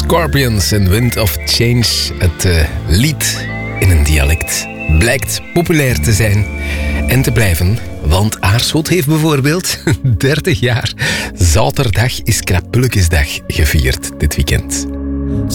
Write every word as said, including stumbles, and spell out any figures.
Scorpions en Wind of Change. Het uh, lied in een dialect blijkt populair te zijn en te blijven. Want Aarschot heeft bijvoorbeeld dertig jaar. Zaterdag is Krapulkesdag gevierd dit weekend.